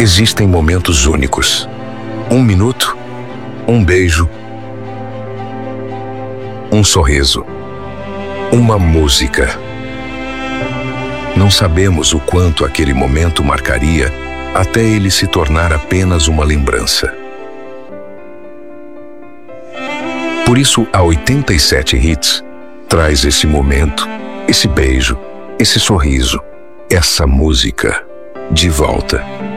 Existem momentos únicos. Um minuto, um beijo, um sorriso, uma música. Não sabemos o quanto aquele momento marcaria até ele se tornar apenas uma lembrança. Por isso, a 87 Hits traz esse momento, esse beijo, esse sorriso, essa música de volta.